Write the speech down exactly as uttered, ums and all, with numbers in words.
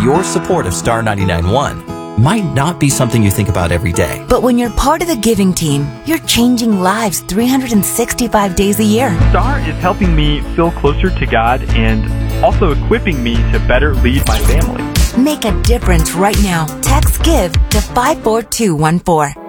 your support of Star ninety-nine point one might not be something you think about every day. But when you're part of the giving team, you're changing lives three hundred sixty-five days a year. Star is helping me feel closer to God and also equipping me to better lead my family. Make a difference right now. Text GIVE to five four two one four.